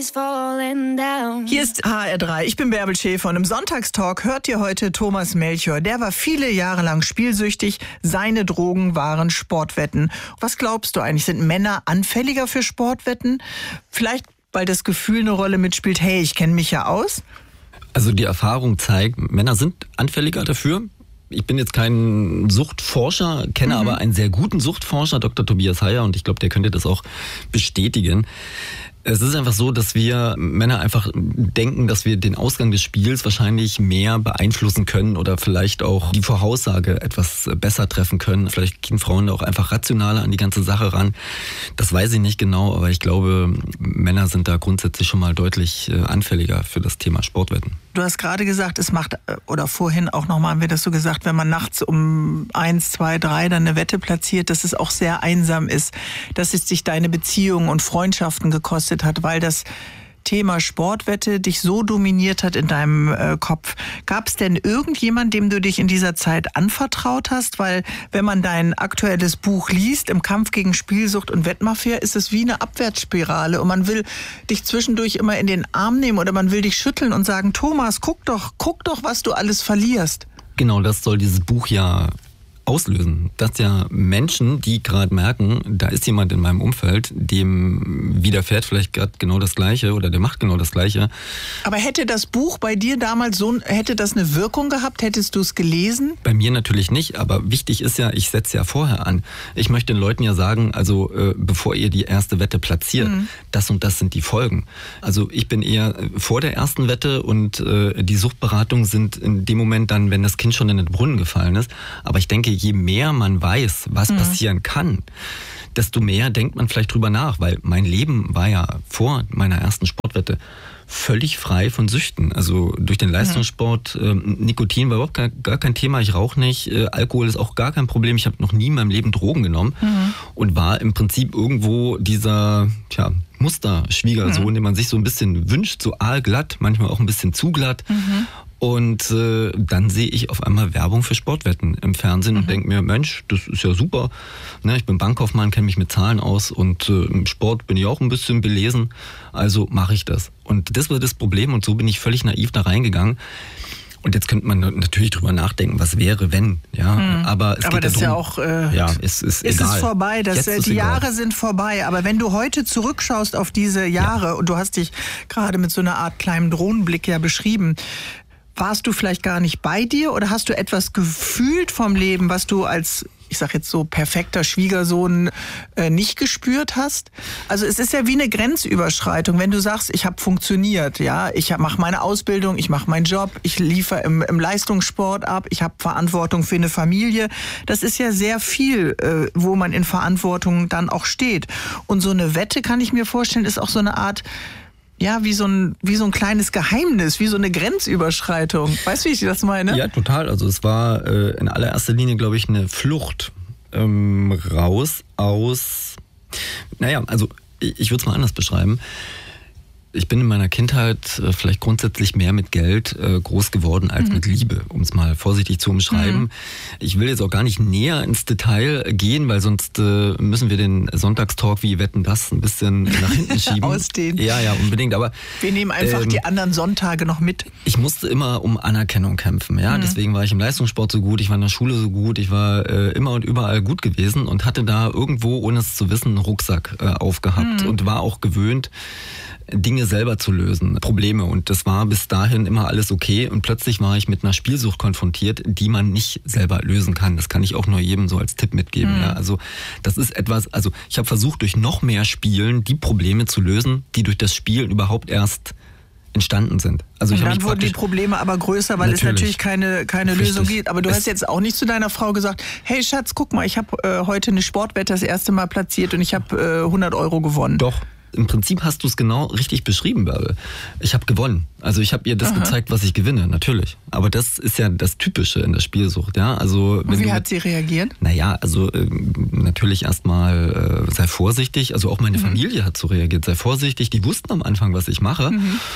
Hier ist HR3, ich bin Bärbel Schäfer und im Sonntagstalk hört ihr heute Thomas Melchior. Der war viele Jahre lang spielsüchtig, seine Drogen waren Sportwetten. Was glaubst du eigentlich, sind Männer anfälliger für Sportwetten? Vielleicht, weil das Gefühl eine Rolle mitspielt, hey, ich kenne mich ja aus? Also die Erfahrung zeigt, Männer sind anfälliger dafür. Ich bin jetzt kein Suchtforscher, kenne aber einen sehr guten Suchtforscher, Dr. Tobias Heyer, und ich glaube, der könnte das auch bestätigen. Es ist einfach so, dass wir Männer einfach denken, dass wir den Ausgang des Spiels wahrscheinlich mehr beeinflussen können oder vielleicht auch die Voraussage etwas besser treffen können. Vielleicht gehen Frauen auch einfach rationaler an die ganze Sache ran. Das weiß ich nicht genau, aber ich glaube, Männer sind da grundsätzlich schon mal deutlich anfälliger für das Thema Sportwetten. Du hast gerade gesagt, es macht, oder vorhin auch nochmal haben wir das so gesagt, wenn man nachts um 1, 2, 3 dann eine Wette platziert, dass es auch sehr einsam ist, dass es dich deine Beziehungen und Freundschaften gekostet hat, weil das Thema Sportwette dich so dominiert hat in deinem Kopf. Gab es denn irgendjemand, dem du dich in dieser Zeit anvertraut hast? Weil wenn man dein aktuelles Buch liest, im Kampf gegen Spielsucht und Wettmafia, ist es wie eine Abwärtsspirale und man will dich zwischendurch immer in den Arm nehmen oder man will dich schütteln und sagen, Thomas, guck doch, was du alles verlierst. Genau, das soll dieses Buch ja auslösen, dass ja Menschen, die gerade merken, da ist jemand in meinem Umfeld, dem widerfährt vielleicht gerade genau das Gleiche oder der macht genau das Gleiche. Aber hätte das Buch bei dir damals hätte das eine Wirkung gehabt? Hättest du es gelesen? Bei mir natürlich nicht, aber wichtig ist ja, ich setze ja vorher an. Ich möchte den Leuten ja sagen, also bevor ihr die erste Wette platziert, das und das sind die Folgen. Also ich bin eher vor der ersten Wette und die Suchtberatungen sind in dem Moment dann, wenn das Kind schon in den Brunnen gefallen ist. Aber ich denke, je mehr man weiß, was passieren kann, desto mehr denkt man vielleicht drüber nach, weil mein Leben war ja vor meiner ersten Sportwette völlig frei von Süchten. Also durch den Leistungssport, Nikotin war überhaupt gar kein Thema, ich rauche nicht, Alkohol ist auch gar kein Problem, ich habe noch nie in meinem Leben Drogen genommen und war im Prinzip irgendwo dieser Musterschwiegersohn, den man sich so ein bisschen wünscht, so aalglatt, manchmal auch ein bisschen zu glatt. Und dann sehe ich auf einmal Werbung für Sportwetten im Fernsehen und denke mir, Mensch, das ist ja super. Ne, ich bin Bankkaufmann, kenne mich mit Zahlen aus und im Sport bin ich auch ein bisschen belesen. Also mache ich das. Und das war das Problem und so bin ich völlig naiv da reingegangen. Und jetzt könnte man natürlich drüber nachdenken, was wäre, wenn. Ja, aber es geht das ja ist darum, ja auch, ist es egal. ist vorbei, die Jahre sind vorbei. Aber wenn du heute zurückschaust auf diese Jahre und du hast dich gerade mit so einer Art kleinen Drohnenblick ja beschrieben, warst du vielleicht gar nicht bei dir oder hast du etwas gefühlt vom Leben, was du als, ich sag jetzt so, perfekter Schwiegersohn nicht gespürt hast? Also es ist ja wie eine Grenzüberschreitung, wenn du sagst, ich habe funktioniert, ja, ich mache meine Ausbildung, ich mache meinen Job, ich liefere im Leistungssport ab, ich habe Verantwortung für eine Familie. Das ist ja sehr viel, wo man in Verantwortung dann auch steht. Und so eine Wette, kann ich mir vorstellen, ist auch so eine Art, ja, wie so ein kleines Geheimnis, wie so eine Grenzüberschreitung. Weißt du, wie ich das meine? Ja, total. Also es war in allererster Linie, glaube ich, eine Flucht raus aus, also ich würde es mal anders beschreiben. Ich bin in meiner Kindheit vielleicht grundsätzlich mehr mit Geld groß geworden als mit Liebe, um es mal vorsichtig zu umschreiben. Ich will jetzt auch gar nicht näher ins Detail gehen, weil sonst müssen wir den Sonntagstalk wie Wetten, das ein bisschen nach hinten schieben. Ausdehnen. Ja, unbedingt. Aber wir nehmen einfach die anderen Sonntage noch mit. Ich musste immer um Anerkennung kämpfen. Ja, deswegen war ich im Leistungssport so gut, ich war in der Schule so gut, ich war immer und überall gut gewesen und hatte da irgendwo, ohne es zu wissen, einen Rucksack aufgehabt und war auch gewöhnt, Dinge selber zu lösen, Probleme. Und das war bis dahin immer alles okay. Und plötzlich war ich mit einer Spielsucht konfrontiert, die man nicht selber lösen kann. Das kann ich auch nur jedem so als Tipp mitgeben. Ja, also das ist etwas, also ich habe versucht, durch noch mehr Spielen die Probleme zu lösen, die durch das Spielen überhaupt erst entstanden sind. Also und dann wurden die Probleme aber größer, weil es natürlich keine Lösung gibt. Aber du hast jetzt auch nicht zu deiner Frau gesagt, hey Schatz, guck mal, ich habe heute eine Sportwette das erste Mal platziert und ich habe 100 Euro gewonnen. Doch. Im Prinzip hast du es genau richtig beschrieben, Bärbel. Ich habe gewonnen. Also ich habe ihr das gezeigt, was ich gewinne, natürlich. Aber das ist ja das Typische in der Spielsucht. Ja? Also, und wie hat sie reagiert? Naja, also natürlich erstmal sei vorsichtig. Also auch meine Familie hat so reagiert. Sei vorsichtig. Die wussten am Anfang, was ich mache.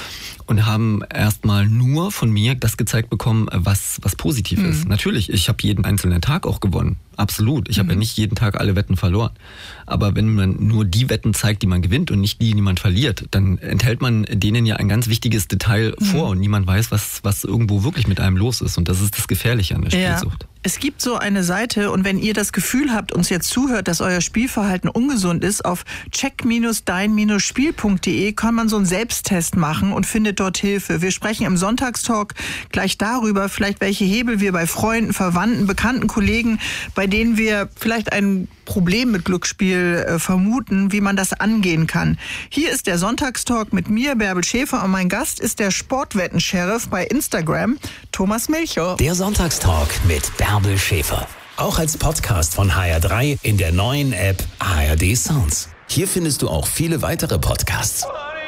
und haben erstmal nur von mir das gezeigt bekommen, was positiv ist. Natürlich, ich habe jeden einzelnen Tag auch gewonnen. Absolut. Ich habe ja nicht jeden Tag alle Wetten verloren. Aber wenn man nur die Wetten zeigt, die man gewinnt und nicht die man verliert, dann enthält man denen ja ein ganz wichtiges Detail vor und niemand weiß, was irgendwo wirklich mit einem los ist. Und das ist das Gefährliche an der Spielsucht. Ja. Es gibt so eine Seite und wenn ihr das Gefühl habt, uns jetzt zuhört, dass euer Spielverhalten ungesund ist, auf check-dein-spiel.de kann man so einen Selbsttest machen und findet dort Hilfe. Wir sprechen im Sonntagstalk gleich darüber, vielleicht welche Hebel wir bei Freunden, Verwandten, bekannten Kollegen, bei denen wir vielleicht ein Problem mit Glücksspiel vermuten, wie man das angehen kann. Hier ist der Sonntagstalk mit mir, Bärbel Schäfer, und mein Gast ist der Sportwetten-Sheriff bei Instagram, Thomas Milcher. Der Sonntagstalk mit Bärbel Schäfer. Auch als Podcast von HR3 in der neuen App ARD Sounds. Hier findest du auch viele weitere Podcasts.